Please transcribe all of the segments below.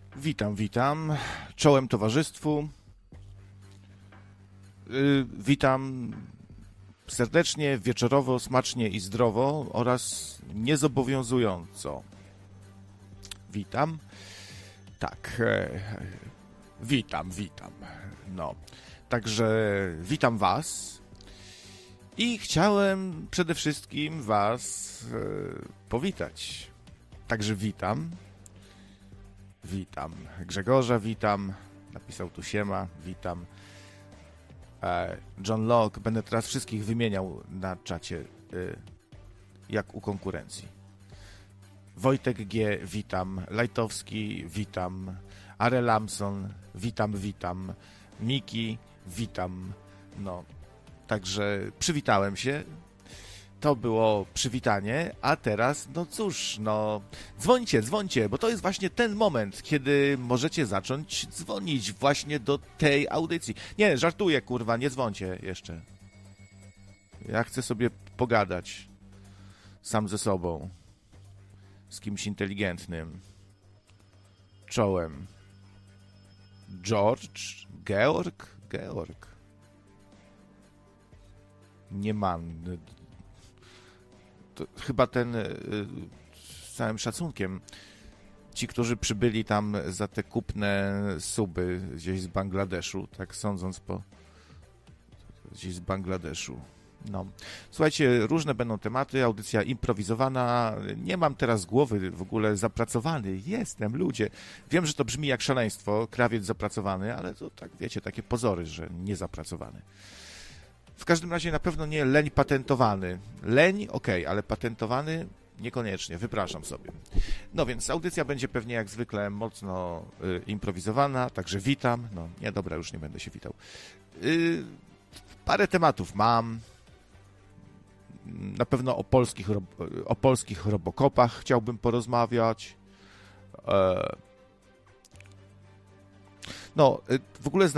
Witam. Czołem towarzystwu. Witam serdecznie, wieczorowo, smacznie i zdrowo oraz niezobowiązująco. Witam. Tak. Witam. No. Także witam was i chciałem przede wszystkim was powitać. Także witam. Grzegorza witam. Napisał tu siema, witam. John Locke, będę teraz wszystkich wymieniał na czacie jak u konkurencji. Wojtek G, witam. Lajtowski, witam. Are Lamson, witam. Miki, witam. No, także przywitałem się. To było przywitanie, a teraz, no cóż, no dzwońcie, bo to jest właśnie ten moment, kiedy możecie zacząć dzwonić właśnie do tej audycji. Nie, żartuję, kurwa, nie dzwońcie jeszcze. Ja chcę sobie pogadać sam ze sobą, z kimś inteligentnym. Czołem. Georg? Nie mam... To chyba ten, z całym szacunkiem, ci, którzy przybyli tam za te kupne suby gdzieś z Bangladeszu, tak sądząc gdzieś z Bangladeszu. No. Słuchajcie, różne będą tematy, audycja improwizowana, nie mam teraz głowy w ogóle zapracowany, jestem, ludzie. Wiem, że to brzmi jak szaleństwo, krawiec zapracowany, ale to tak, wiecie, takie pozory, że nie zapracowany. W każdym razie na pewno nie leń patentowany. Leń, okej, ale patentowany niekoniecznie, wypraszam sobie. No więc audycja będzie pewnie jak zwykle mocno improwizowana, także witam. No nie, dobra, już nie będę się witał. Parę tematów mam. Na pewno o polskich Robocopach chciałbym porozmawiać. No, w ogóle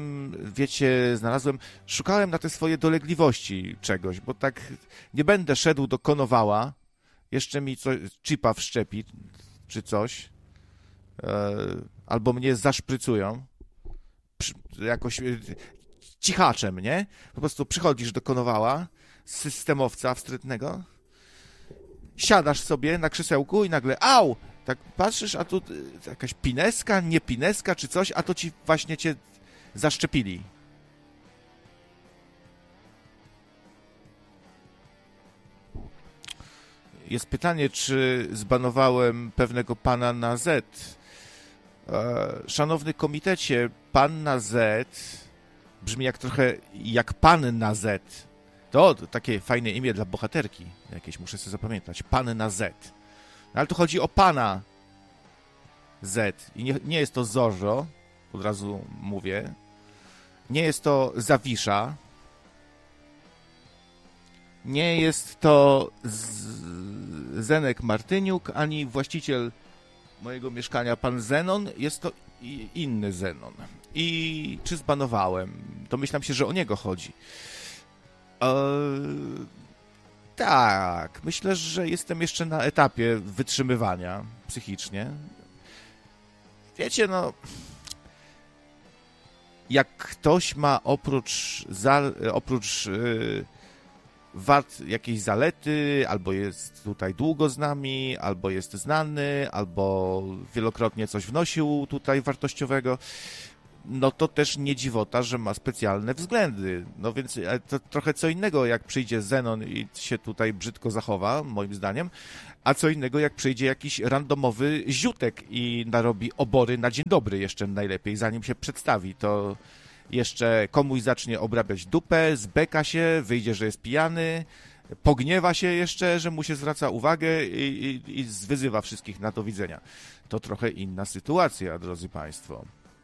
szukałem na te swoje dolegliwości czegoś, bo tak nie będę szedł do Konowała, jeszcze mi chipa wszczepi, czy coś, albo mnie zaszprycują, jakoś cichaczem, nie? Po prostu przychodzisz do Konowała, systemowca wstrętnego, siadasz sobie na krzesełku i nagle, au! Tak patrzysz, a tu jakaś pineska, nie pineska czy coś, a to ci właśnie cię zaszczepili. Jest pytanie, czy zbanowałem pewnego pana na Z. Szanowny komitecie, pan na Z brzmi trochę jak pan na Z. To takie fajne imię dla bohaterki. Jakieś muszę sobie zapamiętać. Pan na Z. Ale tu chodzi o pana Z. I nie jest to Zorro, od razu mówię. Nie jest to Zawisza. Nie jest to Zenek Martyniuk, ani właściciel mojego mieszkania, pan Zenon. Jest to inny Zenon. I czy zbanowałem? Domyślam się, że o niego chodzi. Tak, myślę, że jestem jeszcze na etapie wytrzymywania psychicznie. Wiecie, no, jak ktoś ma oprócz wad jakieś zalety, albo jest tutaj długo z nami, albo jest znany, albo wielokrotnie coś wnosił tutaj wartościowego, no to też nie dziwota, że ma specjalne względy. No więc to trochę co innego, jak przyjdzie Zenon i się tutaj brzydko zachowa, moim zdaniem, a co innego, jak przyjdzie jakiś randomowy ziutek i narobi obory na dzień dobry jeszcze najlepiej, zanim się przedstawi. To jeszcze komuś zacznie obrabiać dupę, zbeka się, wyjdzie, że jest pijany, pogniewa się jeszcze, że mu się zwraca uwagę i wyzywa wszystkich na do widzenia. To trochę inna sytuacja, drodzy państwo.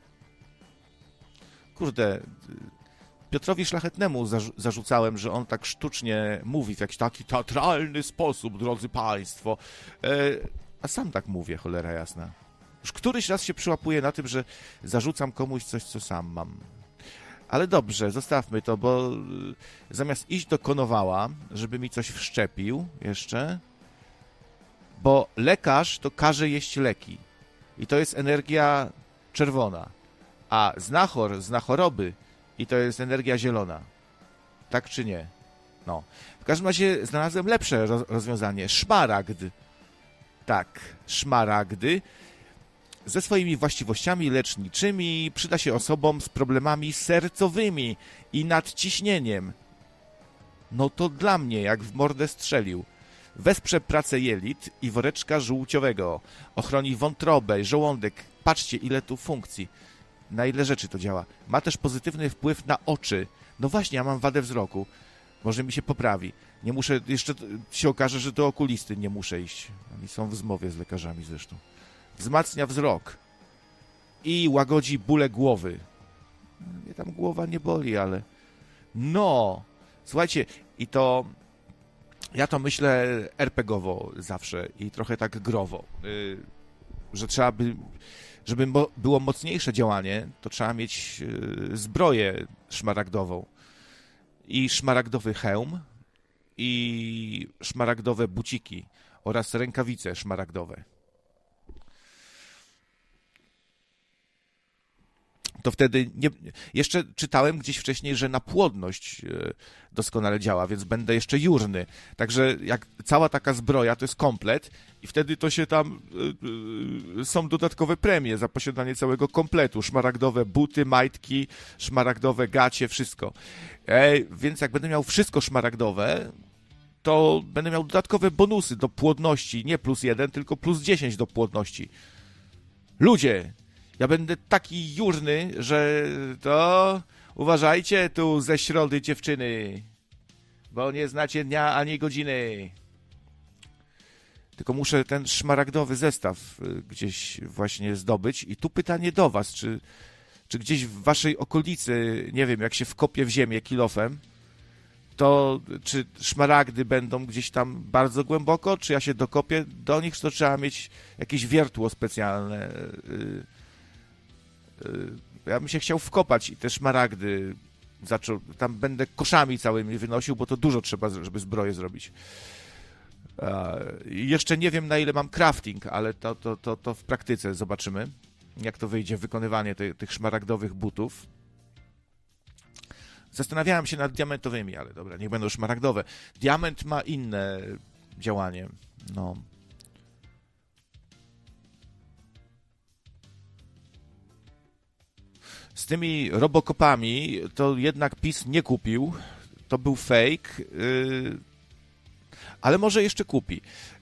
Kurde, Piotrowi Szlachetnemu zarzucałem, że on tak sztucznie mówi w jakiś taki teatralny sposób, drodzy państwo. A sam tak mówię, cholera jasna. Już któryś raz się przyłapuję na tym, że zarzucam komuś coś, co sam mam. Ale dobrze, zostawmy to, bo zamiast iść do Konowała, żeby mi coś wszczepił jeszcze, bo lekarz to każe jeść leki. i to jest energia czerwona, a znachor zna choroby i to jest energia zielona. Tak czy nie? No. W każdym razie znalazłem lepsze rozwiązanie. Szmaragd. Tak, szmaragdy ze swoimi właściwościami leczniczymi przyda się osobom z problemami sercowymi i nadciśnieniem. No to dla mnie, jak w mordę strzelił. Wesprze pracę jelit i woreczka żółciowego. Ochroni wątrobę, żołądek. Patrzcie, ile tu funkcji. Na ile rzeczy to działa. Ma też pozytywny wpływ na oczy. No właśnie, ja mam wadę wzroku. Może mi się poprawi. Nie muszę, jeszcze się okaże, że do okulisty nie muszę iść. Oni są w zmowie z lekarzami zresztą. Wzmacnia wzrok. I łagodzi bóle głowy. Mnie tam głowa nie boli, ale... No! Słuchajcie, i to... Ja to myślę RPGowo zawsze i trochę tak growo. Że trzeba by... Żeby było mocniejsze działanie, to trzeba mieć zbroję szmaragdową. I szmaragdowy hełm, i szmaragdowe buciki oraz rękawice szmaragdowe. To wtedy nie... Jeszcze czytałem gdzieś wcześniej, że na płodność doskonale działa, więc będę jeszcze jurny. Także jak cała taka zbroja to jest komplet i wtedy to się tam są dodatkowe premie za posiadanie całego kompletu. Szmaragdowe buty, majtki, szmaragdowe gacie, wszystko. Więc jak będę miał wszystko szmaragdowe, to będę miał dodatkowe bonusy do płodności. Nie +1, tylko +10 do płodności. Ludzie! Ja będę taki jurny, że to uważajcie tu ze środy dziewczyny, bo nie znacie dnia ani godziny. Tylko muszę ten szmaragdowy zestaw gdzieś właśnie zdobyć. I tu pytanie do was, czy gdzieś w waszej okolicy, nie wiem, jak się wkopie w ziemię kilofem, to czy szmaragdy będą gdzieś tam bardzo głęboko, czy ja się dokopię do nich, to trzeba mieć jakieś wiertło specjalne. Ja bym się chciał wkopać i te szmaragdy zaczął, tam będę koszami całymi wynosił, bo to dużo trzeba, żeby zbroję zrobić. Jeszcze nie wiem, na ile mam crafting, ale to w praktyce zobaczymy, jak to wyjdzie wykonywanie tych szmaragdowych butów. Zastanawiałem się nad diamentowymi, ale dobra, niech będą szmaragdowe. Diament ma inne działanie. No. Z tymi robokopami to jednak PiS nie kupił. To był fake. Ale może jeszcze kupi.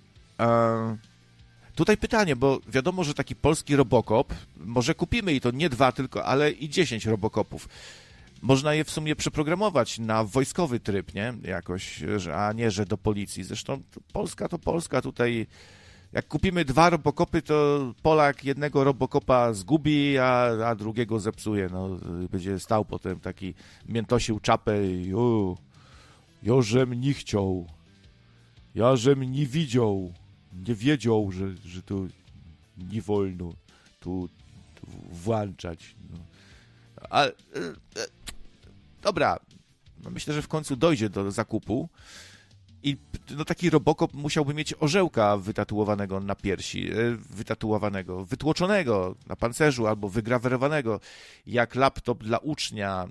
Tutaj pytanie, bo wiadomo, że taki polski robokop, może kupimy i to nie 2 tylko, ale i 10 robokopów. Można je w sumie przeprogramować na wojskowy tryb, nie? Jakoś, a nie, że do policji. Zresztą to Polska tutaj... Jak kupimy 2 robokopy, to Polak jednego robokopa zgubi, a drugiego zepsuje. No, będzie stał potem taki, miętosił czapę i ja żem nie chciał, ja żem nie widział, nie wiedział, że tu nie wolno tu włączać. No. Dobra, no myślę, że w końcu dojdzie do zakupu. I no, taki robokop musiałby mieć orzełka wytatuowanego na piersi, wytłoczonego na pancerzu albo wygrawerowanego, jak laptop dla ucznia,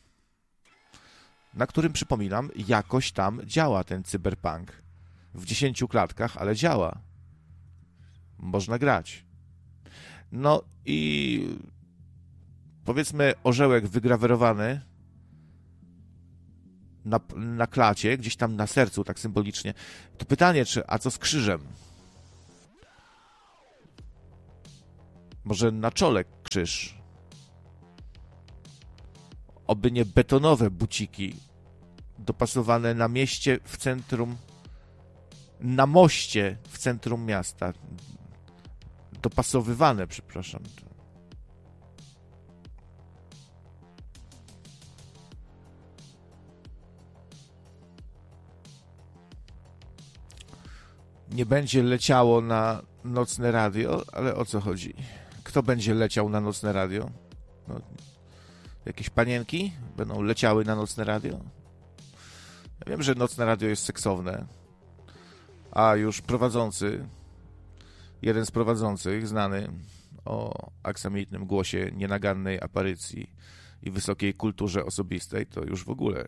na którym, przypominam, jakoś tam działa ten cyberpunk. W 10 klatkach, ale działa. Można grać. No i powiedzmy orzełek wygrawerowany na klacie, gdzieś tam na sercu, tak symbolicznie. To pytanie, a co z krzyżem? Może na czole krzyż? Oby nie betonowe buciki dopasowane na mieście w centrum, na moście w centrum miasta. Dopasowywane, przepraszam. Nie będzie leciało na nocne radio, ale o co chodzi? Kto będzie leciał na nocne radio? No, jakieś panienki będą leciały na nocne radio? Ja wiem, że nocne radio jest seksowne, a już prowadzący, jeden z prowadzących, znany, o aksamitnym głosie, nienagannej aparycji i wysokiej kulturze osobistej, to już w ogóle.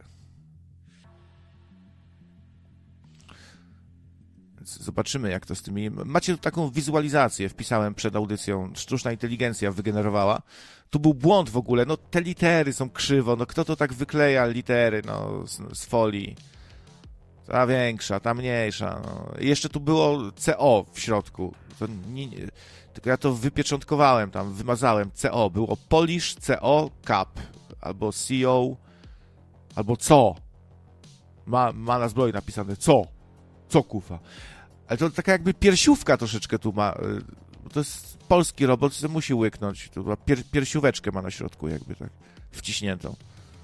Więc zobaczymy, jak to z tymi... Macie tu taką wizualizację, wpisałem przed audycją, sztuczna inteligencja wygenerowała. Tu był błąd w ogóle, no te litery są krzywo, no kto to tak wykleja litery, no z folii. Ta większa, ta mniejsza. No. Jeszcze tu było CO w środku. To tylko ja to wypieczątkowałem tam, wymazałem CO. Było Polish CO Cap. Albo CO. Albo co. Ma na zbroi napisane co. Co kufa. Ale to taka jakby piersiówka troszeczkę tu ma. To jest polski robot, co musi łyknąć. To ma piersióweczkę ma na środku jakby tak wciśniętą.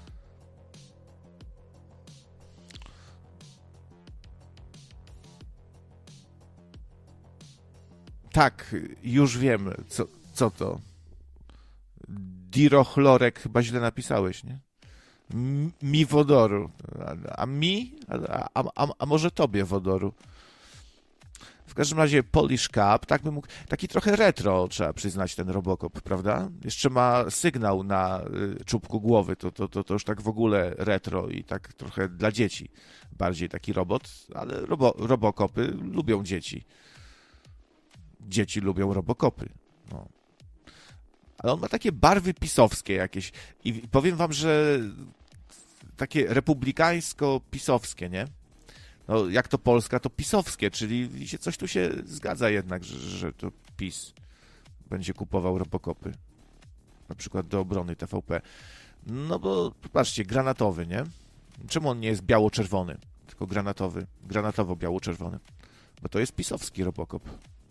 Tak, już wiem, co to. Dirochlorek chyba źle napisałeś, nie? Mi wodoru. A mi? A może tobie wodoru? W każdym razie Polish Cup, tak bym mógł, taki trochę retro, trzeba przyznać, ten Robocop, prawda? Jeszcze ma sygnał na czubku głowy, to już tak w ogóle retro i tak trochę dla dzieci. Bardziej taki robot, ale Robocopy lubią dzieci. Dzieci lubią Robocopy. No. Ale on ma takie barwy pisowskie jakieś. I powiem wam, że takie republikańsko-pisowskie, nie? No, jak to Polska, to pisowskie, czyli coś tu się zgadza jednak, że to PiS będzie kupował Robocopy. Na przykład do obrony TVP. No bo, patrzcie, granatowy, nie? Czemu on nie jest biało-czerwony, tylko granatowy? Granatowo-biało-czerwony. Bo to jest pisowski Robocop.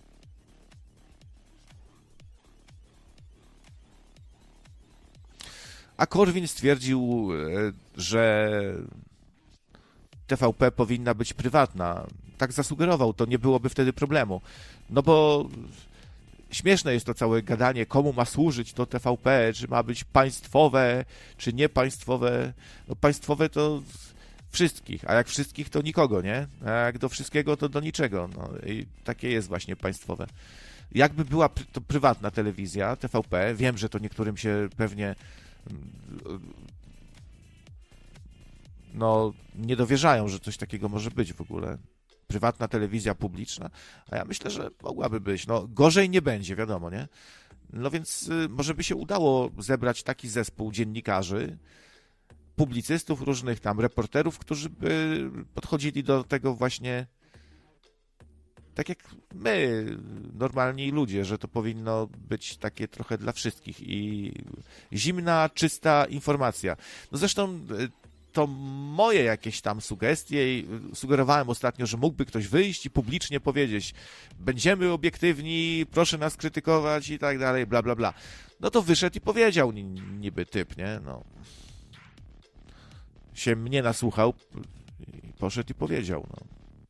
A Korwin stwierdził, że TVP powinna być prywatna. Tak zasugerował, to nie byłoby wtedy problemu. No bo śmieszne jest to całe gadanie, komu ma służyć to TVP, czy ma być państwowe, czy niepaństwowe. No państwowe to wszystkich, a jak wszystkich, to nikogo, nie? A jak do wszystkiego, to do niczego. No i takie jest właśnie państwowe. Jakby była to prywatna telewizja, TVP, wiem, że to niektórym się pewnie no nie dowierzają, że coś takiego może być w ogóle. Prywatna telewizja publiczna, a ja myślę, że mogłaby być. No gorzej nie będzie, wiadomo, nie? No więc może by się udało zebrać taki zespół dziennikarzy, publicystów, różnych tam reporterów, którzy by podchodzili do tego właśnie tak jak my, normalni ludzie, że to powinno być takie trochę dla wszystkich i zimna, czysta informacja. No zresztą to moje jakieś tam sugestie i sugerowałem ostatnio, że mógłby ktoś wyjść i publicznie powiedzieć, będziemy obiektywni, proszę nas krytykować i tak dalej, bla, bla, bla. No to wyszedł i powiedział niby typ, nie? No. Się mnie nasłuchał i poszedł i powiedział, no.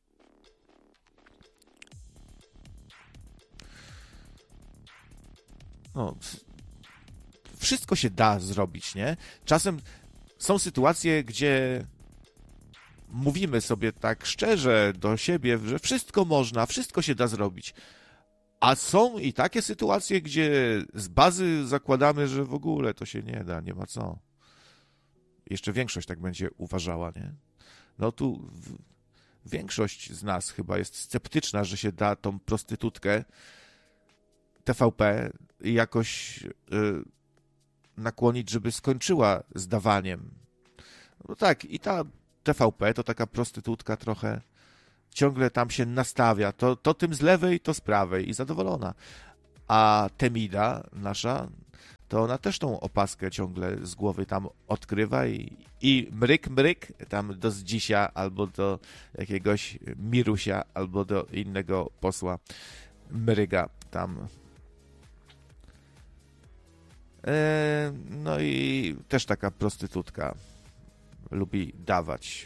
No, wszystko się da zrobić, nie? Czasem są sytuacje, gdzie mówimy sobie tak szczerze do siebie, że wszystko można, wszystko się da zrobić. A są i takie sytuacje, gdzie z bazy zakładamy, że w ogóle to się nie da, nie ma co. Jeszcze większość tak będzie uważała, nie? No tu większość z nas chyba jest sceptyczna, że się da tą prostytutkę TVP jakoś nakłonić, żeby skończyła z dawaniem. No tak, i ta TVP to taka prostytutka trochę ciągle tam się nastawia, to tym z lewej, to z prawej i zadowolona. A Temida nasza, to ona też tą opaskę ciągle z głowy tam odkrywa i mryk tam do Zdzisia albo do jakiegoś Mirusia albo do innego posła Mryga tam. No i też taka prostytutka lubi dawać.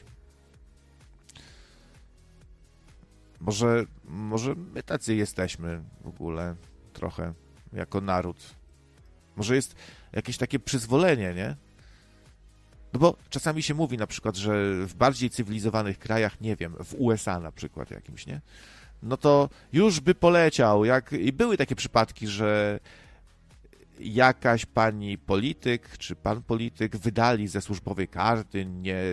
Może my tacy jesteśmy w ogóle trochę jako naród. Może jest jakieś takie przyzwolenie, nie? No bo czasami się mówi na przykład, że w bardziej cywilizowanych krajach, nie wiem, w USA na przykład jakimś, nie? No to już by poleciał. I były takie przypadki, że jakaś pani polityk, czy pan polityk wydali ze służbowej karty,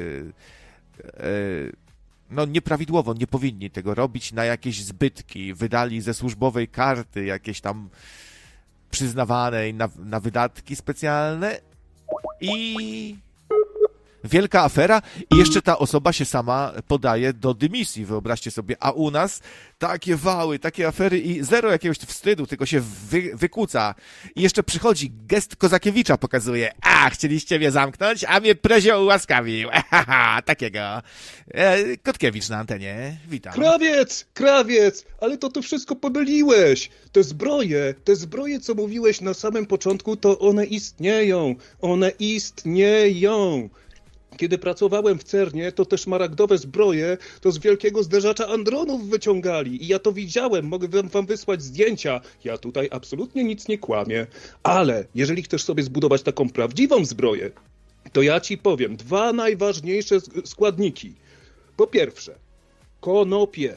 nieprawidłowo, nie powinni tego robić, na jakieś zbytki, wydali ze służbowej karty jakieś tam przyznawanej na wydatki specjalne i wielka afera i jeszcze ta osoba się sama podaje do dymisji, wyobraźcie sobie, a u nas takie wały, takie afery i zero jakiegoś wstydu, tylko się wykuca i jeszcze przychodzi, gest Kozakiewicza pokazuje, chcieliście mnie zamknąć, a mnie Prezio ułaskawił, takiego. Kotkiewicz na antenie, witam. Krawiec, ale to wszystko pomyliłeś, te zbroje, co mówiłeś na samym początku, to one istnieją. Kiedy pracowałem w CERN-ie, to te szmaragdowe zbroje to z wielkiego zderzacza Andronów wyciągali. I ja to widziałem, mogę wam wysłać zdjęcia. Ja tutaj absolutnie nic nie kłamię. Ale jeżeli chcesz sobie zbudować taką prawdziwą zbroję, to ja ci powiem 2 najważniejsze składniki. Po pierwsze, konopie.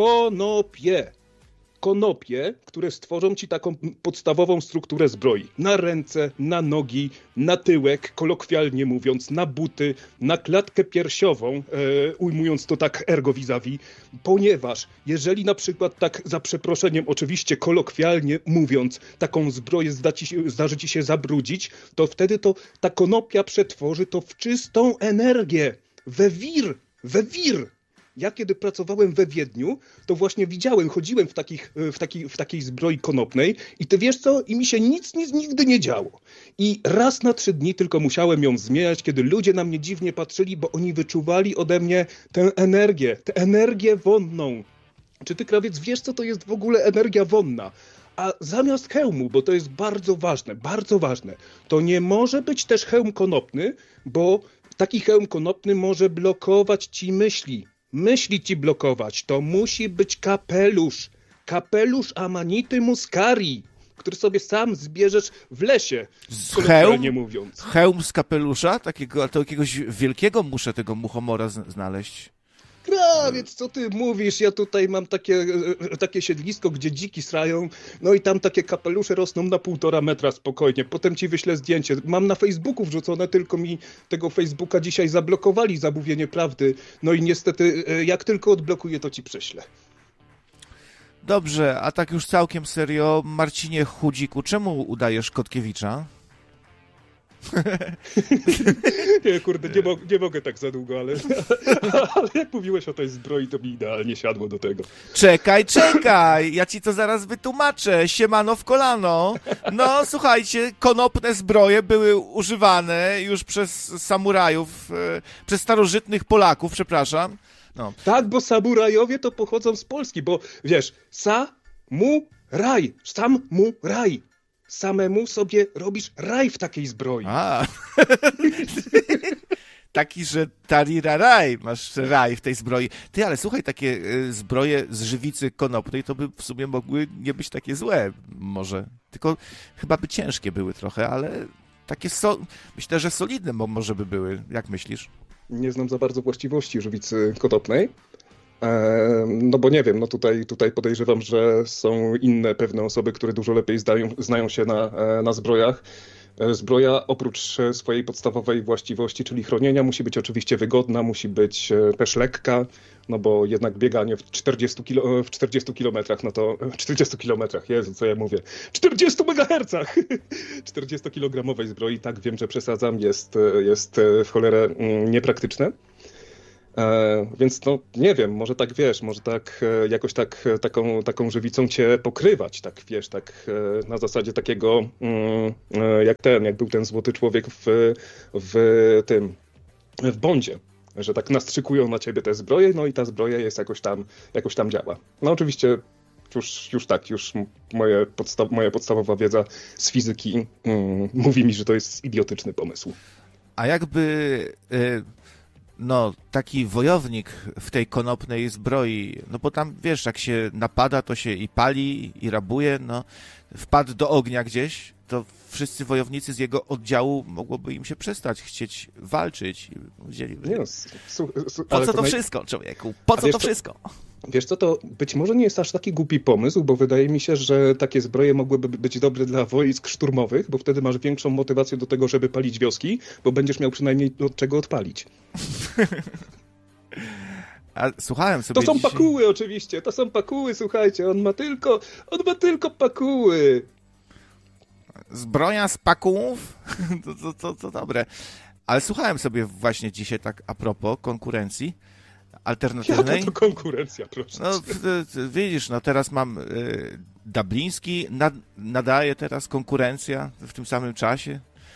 Konopie, które stworzą ci taką podstawową strukturę zbroi. Na ręce, na nogi, na tyłek, kolokwialnie mówiąc, na buty, na klatkę piersiową, ujmując to tak ergo vis-a-vis, ponieważ jeżeli na przykład tak za przeproszeniem, oczywiście kolokwialnie mówiąc, taką zbroję zdarzy ci się zabrudzić, to wtedy ta konopia przetworzy to w czystą energię. We wir. Ja kiedy pracowałem we Wiedniu, to właśnie chodziłem w takiej zbroi konopnej i ty wiesz co? I mi się nic nigdy nie działo. I raz na 3 dni tylko musiałem ją zmieniać, kiedy ludzie na mnie dziwnie patrzyli, bo oni wyczuwali ode mnie tę energię wonną. Czy ty, krawiec, wiesz, co to jest w ogóle energia wonna? A zamiast hełmu, bo to jest bardzo ważne, to nie może być też hełm konopny, bo taki hełm konopny może blokować ci myśli ci blokować. To musi być kapelusz Amanity muscarii, który sobie sam zbierzesz w lesie, kolokwialnie mówiąc. Hełm z kapelusza? To jakiegoś wielkiego muszę tego muchomora znaleźć. Krawiec, co ty mówisz? Ja tutaj mam takie siedlisko, gdzie dziki srają, no i tam takie kapelusze rosną na 1,5 metra spokojnie. Potem ci wyślę zdjęcie. Mam na Facebooku wrzucone, tylko mi tego Facebooka dzisiaj zablokowali za mówienie prawdy. No i niestety, jak tylko odblokuję, to ci prześlę. Dobrze, a tak już całkiem serio, Marcinie Chudziku, czemu udajesz Kotkiewicza? Nie, kurde, nie mogę tak za długo, ale jak mówiłeś o tej zbroi, to mi idealnie siadło do tego. Czekaj, ja ci to zaraz wytłumaczę. Siemano w kolano. No, słuchajcie, konopne zbroje były używane już przez samurajów, przez starożytnych Polaków, przepraszam. No. Tak, bo samurajowie to pochodzą z Polski, bo wiesz, samuraj. Samemu sobie robisz raj w takiej zbroi. Taki, że tariraraj, masz raj w tej zbroi. Ty, ale słuchaj, takie zbroje z żywicy konopnej to by w sumie mogły nie być takie złe może. Tylko chyba by ciężkie były trochę, ale takie myślę, że solidne może by były. Jak myślisz? Nie znam za bardzo właściwości żywicy konopnej. No bo nie wiem, no tutaj podejrzewam, że są inne pewne osoby, które dużo lepiej znają się na zbrojach. Zbroja oprócz swojej podstawowej właściwości, czyli chronienia, musi być oczywiście wygodna, musi być też lekka, no bo jednak bieganie w 40 kilometrach, no to 40 kilometrach, Jezu, co ja mówię, 40 megahercach 40-kilogramowej zbroi, tak wiem, że przesadzam, jest w cholerę niepraktyczne. Więc no nie wiem, może tak wiesz, może tak jakoś taką żywicą cię pokrywać, tak wiesz, tak na zasadzie takiego jak był ten złoty człowiek w Bondzie, że tak nastrzykują na ciebie te zbroje, no i ta zbroja jest jakoś tam działa. No oczywiście już moja podstawowa wiedza z fizyki mówi mi, że to jest idiotyczny pomysł. A jakby taki wojownik w tej konopnej zbroi, no bo tam, wiesz, jak się napada, to się i pali, i rabuje, no, wpadł do ognia gdzieś, to wszyscy wojownicy z jego oddziału mogłoby im się przestać chcieć walczyć. Nie, po co to wszystko, człowieku? Po co to wszystko? Wiesz co, to być może nie jest aż taki głupi pomysł, bo wydaje mi się, że takie zbroje mogłyby być dobre dla wojsk szturmowych, bo wtedy masz większą motywację do tego, żeby palić wioski, bo będziesz miał przynajmniej od czego odpalić. A słuchałem sobie To są dzisiaj... pakuły oczywiście, to są pakuły, słuchajcie, on ma tylko pakuły. Zbroja z pakułów? To dobre. Ale słuchałem sobie właśnie dzisiaj tak a propos konkurencji alternatywnej. Jaka to konkurencja, proszę. No widzisz, no teraz mam dubliński, nadaje teraz konkurencja w tym samym czasie.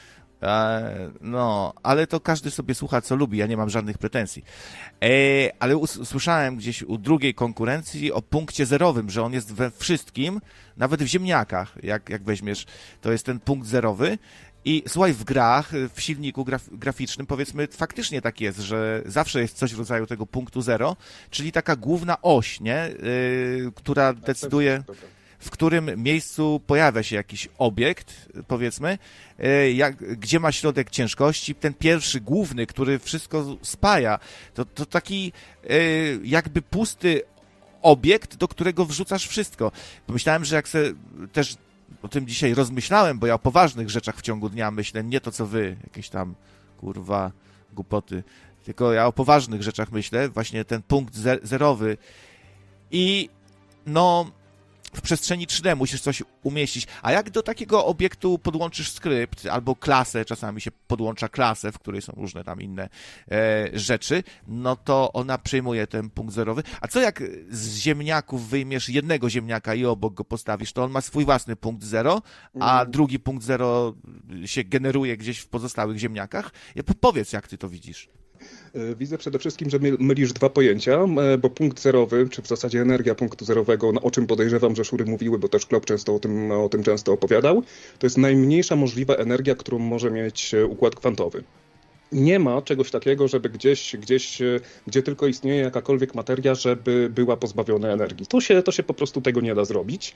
No, ale to każdy sobie słucha, co lubi, ja nie mam żadnych pretensji. Ale usłyszałem gdzieś u drugiej konkurencji o punkcie zerowym, że on jest we wszystkim, nawet w ziemniakach, jak weźmiesz, to jest ten punkt zerowy. I słuchaj, w grach, w silniku graficznym, powiedzmy, faktycznie tak jest, że zawsze jest coś w rodzaju tego punktu zero, czyli taka główna oś, nie? Która decyduje, w którym miejscu pojawia się jakiś obiekt, powiedzmy, gdzie ma środek ciężkości. Ten pierwszy, główny, który wszystko spaja, to taki jakby pusty obiekt, do którego wrzucasz wszystko. Pomyślałem, że jak sobie też o tym dzisiaj rozmyślałem, bo ja o poważnych rzeczach w ciągu dnia myślę, nie to co wy, jakieś tam, kurwa, głupoty, tylko ja o poważnych rzeczach myślę, właśnie ten punkt zerowy i no w przestrzeni 3D musisz coś umieścić. A jak do takiego obiektu podłączysz skrypt albo klasę, czasami się podłącza klasę, w której są różne tam inne rzeczy, no to ona przyjmuje ten punkt zerowy. A co jak z ziemniaków wyjmiesz jednego ziemniaka i obok go postawisz, to on ma swój własny punkt zero, a drugi punkt zero się generuje gdzieś w pozostałych ziemniakach? Powiedz, jak ty to widzisz. Widzę przede wszystkim, że mylisz dwa pojęcia, bo punkt zerowy, czy w zasadzie energia punktu zerowego, o czym podejrzewam, że szury mówiły, bo też Klop często o tym często opowiadał, to jest najmniejsza możliwa energia, którą może mieć układ kwantowy. Nie ma czegoś takiego, żeby gdzieś, gdzie tylko istnieje jakakolwiek materia, żeby była pozbawiona energii. To się po prostu tego nie da zrobić.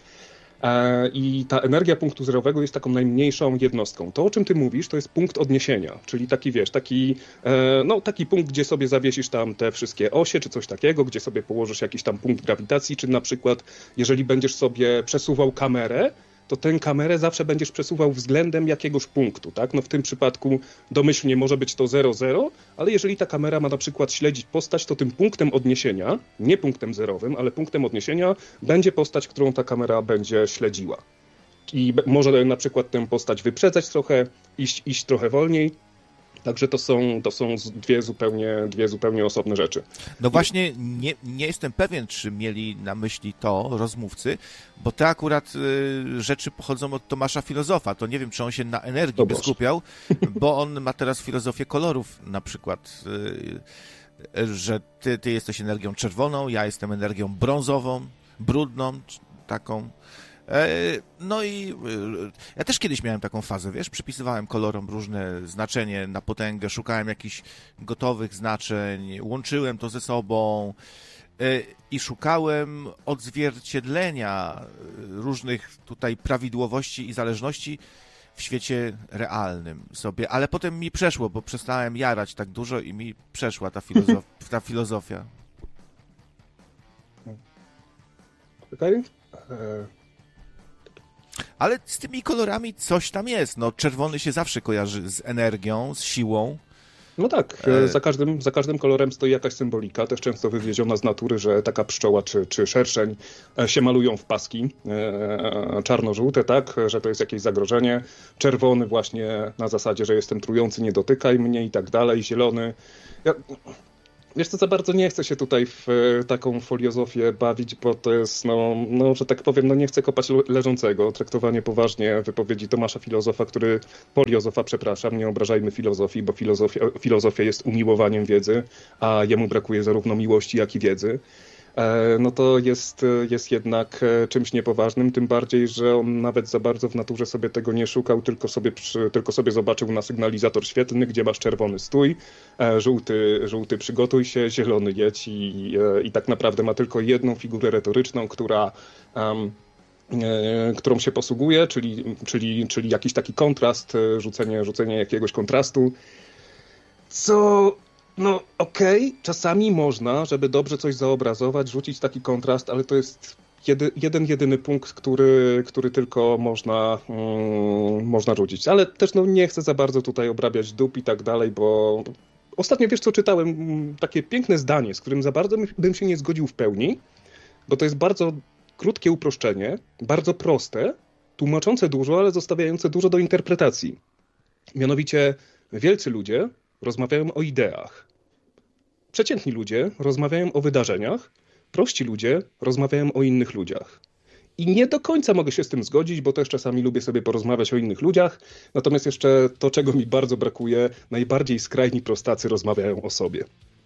I ta energia punktu zerowego jest taką najmniejszą jednostką. To, o czym ty mówisz, to jest punkt odniesienia, czyli taki, wiesz, taki punkt, gdzie sobie zawiesisz tam te wszystkie osie, czy coś takiego, gdzie sobie położysz jakiś tam punkt grawitacji, czy na przykład, jeżeli będziesz sobie przesuwał kamerę, to tę kamerę zawsze będziesz przesuwał względem jakiegoś punktu, tak? No w tym przypadku domyślnie może być to 0,0, ale jeżeli ta kamera ma na przykład śledzić postać, to tym punktem odniesienia, nie punktem zerowym, ale punktem odniesienia będzie postać, którą ta kamera będzie śledziła. I może na przykład tę postać wyprzedzać trochę, iść trochę wolniej. Także to są dwie zupełnie osobne rzeczy. No właśnie nie jestem pewien, czy mieli na myśli to rozmówcy, bo te akurat rzeczy pochodzą od Tomasza Filozofa. To nie wiem, czy on się na energii by skupiał, bo on ma teraz filozofię kolorów na przykład, że ty jesteś energią czerwoną, ja jestem energią brązową, brudną, taką. No i ja też kiedyś miałem taką fazę, wiesz, przypisywałem kolorom różne znaczenie na potęgę, szukałem jakichś gotowych znaczeń, łączyłem to ze sobą i szukałem odzwierciedlenia różnych tutaj prawidłowości i zależności w świecie realnym sobie, ale potem mi przeszło, bo przestałem jarać tak dużo i mi przeszła ta filozofia. Okej? Ale z tymi kolorami coś tam jest. No, czerwony się zawsze kojarzy z energią, z siłą. No tak, za każdym kolorem stoi jakaś symbolika, też często wywieziona z natury, że taka pszczoła czy szerszeń się malują w paski czarno-żółte, tak, że to jest jakieś zagrożenie. Czerwony właśnie na zasadzie, że jestem trujący, nie dotykaj mnie i tak dalej. Zielony. Wiesz co, za bardzo nie chcę się tutaj w taką foliozofię bawić, bo to jest, że tak powiem, nie chcę kopać leżącego. Traktowanie poważnie wypowiedzi Tomasza Poliozofa, przepraszam, nie obrażajmy filozofii, bo filozofia jest umiłowaniem wiedzy, a jemu brakuje zarówno miłości, jak i wiedzy. No to jest jednak czymś niepoważnym, tym bardziej, że on nawet za bardzo w naturze sobie tego nie szukał, tylko sobie zobaczył na sygnalizator świetlny, gdzie masz czerwony stój, żółty przygotuj się, zielony jedź i tak naprawdę ma tylko jedną figurę retoryczną, którą się posługuje, czyli jakiś taki kontrast, rzucenie jakiegoś kontrastu, co No okej, czasami można, żeby dobrze coś zobrazować, rzucić taki kontrast, ale to jest jedyny punkt, który tylko można rzucić. Ale też no, nie chcę za bardzo tutaj obrabiać dup i tak dalej, bo ostatnio wiesz co czytałem? Takie piękne zdanie, z którym za bardzo bym się nie zgodził w pełni, bo to jest bardzo krótkie uproszczenie, bardzo proste, tłumaczące dużo, ale zostawiające dużo do interpretacji. Mianowicie wielcy ludzie rozmawiają o ideach. Przeciętni ludzie rozmawiają o wydarzeniach, prości ludzie rozmawiają o innych ludziach. I nie do końca mogę się z tym zgodzić, bo też czasami lubię sobie porozmawiać o innych ludziach. Natomiast jeszcze to, czego mi bardzo brakuje, najbardziej skrajni prostacy rozmawiają o sobie.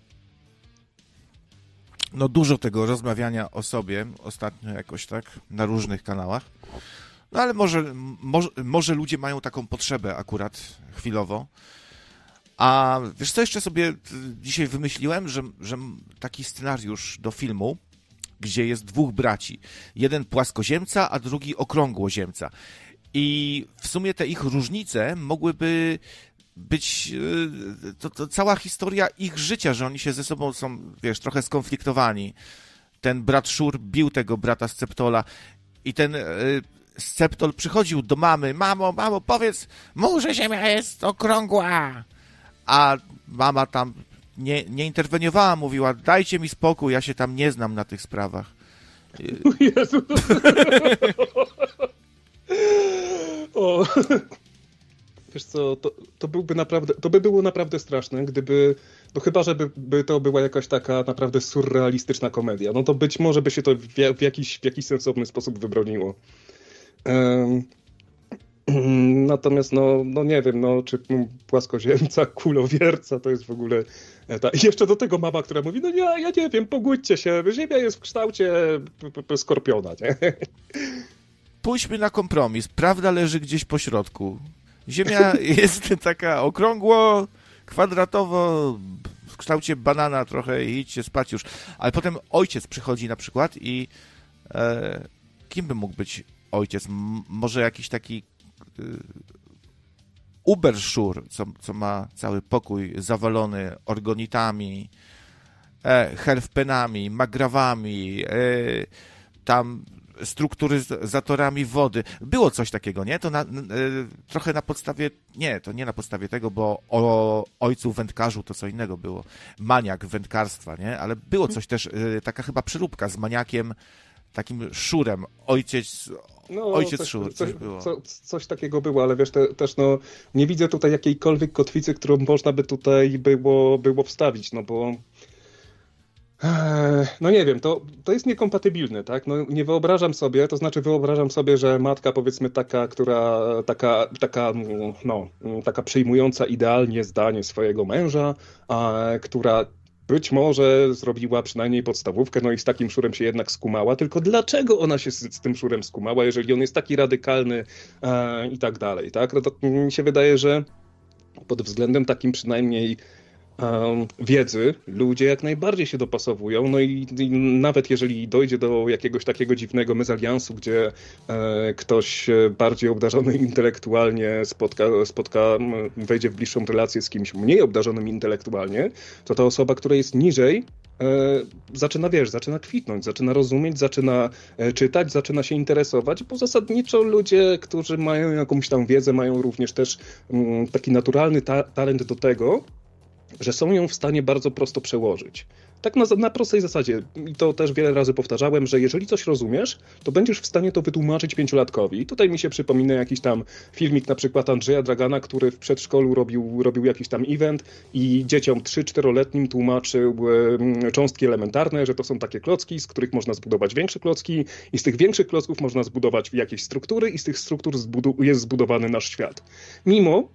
No dużo tego rozmawiania o sobie ostatnio jakoś tak na różnych kanałach. No ale może ludzie mają taką potrzebę akurat chwilowo. A wiesz co, jeszcze sobie dzisiaj wymyśliłem, że taki scenariusz do filmu, gdzie jest dwóch braci. Jeden płaskoziemca, a drugi okrągłoziemca. I w sumie te ich różnice mogłyby być to cała historia ich życia, że oni się ze sobą są, wiesz, trochę skonfliktowani. Ten brat Szur bił tego brata Sceptola i ten Sceptol przychodził do mamy. Mamo, powiedz mu, że ziemia jest okrągła. A mama tam nie interweniowała, mówiła, dajcie mi spokój, ja się tam nie znam na tych sprawach. Jezu. O. Wiesz co, to by było naprawdę straszne, gdyby, no chyba, żeby to była jakaś taka naprawdę surrealistyczna komedia. No to być może by się to w jakiś sensowny sposób wybroniło. Natomiast no nie wiem, no czy płaskoziemca, kulowierca to jest w ogóle... I jeszcze do tego mama, która mówi, no ja nie wiem, pogódźcie się, Ziemia jest w kształcie skorpiona, nie? Pójdźmy na kompromis, prawda leży gdzieś po środku. Ziemia jest taka okrągło, kwadratowo, w kształcie banana trochę i idźcie spać już. Ale potem ojciec przychodzi na przykład i kim by mógł być ojciec? Może jakiś taki Uberszur, co ma cały pokój zawalony orgonitami, helfpenami, magrawami, tam strukturyzatorami wody. Było coś takiego, nie? To trochę na podstawie... Nie, to nie na podstawie tego, bo o ojcu wędkarzu to co innego było. Maniak wędkarstwa, nie? Ale było coś też, taka chyba przeróbka z maniakiem, takim szurem. Ojciec szur, coś było. Coś takiego było, ale wiesz, też no, nie widzę tutaj jakiejkolwiek kotwicy, którą można by tutaj było wstawić, no bo no nie wiem, to jest niekompatybilne, tak? No nie wyobrażam sobie, to znaczy wyobrażam sobie, że matka powiedzmy taka, która taka przyjmująca idealnie zdanie swojego męża, która być może zrobiła przynajmniej podstawówkę, no i z takim szurem się jednak skumała, tylko dlaczego ona się z tym szurem skumała, jeżeli on jest taki radykalny i tak dalej, tak? No to mi się wydaje, że pod względem takim przynajmniej wiedzy ludzie jak najbardziej się dopasowują, no i nawet jeżeli dojdzie do jakiegoś takiego dziwnego mezaliansu, gdzie ktoś bardziej obdarzony intelektualnie wejdzie w bliższą relację z kimś mniej obdarzonym intelektualnie, to ta osoba, która jest niżej, zaczyna kwitnąć, zaczyna rozumieć, zaczyna czytać, zaczyna się interesować, bo zasadniczo ludzie, którzy mają jakąś tam wiedzę, mają również też taki naturalny talent do tego, że są ją w stanie bardzo prosto przełożyć. Tak na prostej zasadzie. I to też wiele razy powtarzałem, że jeżeli coś rozumiesz, to będziesz w stanie to wytłumaczyć pięciolatkowi. I tutaj mi się przypomina jakiś tam filmik na przykład Andrzeja Dragana, który w przedszkolu robił jakiś tam event i dzieciom 3-4-letnim tłumaczył cząstki elementarne, że to są takie klocki, z których można zbudować większe klocki i z tych większych klocków można zbudować jakieś struktury i z tych struktur jest zbudowany nasz świat. Mimo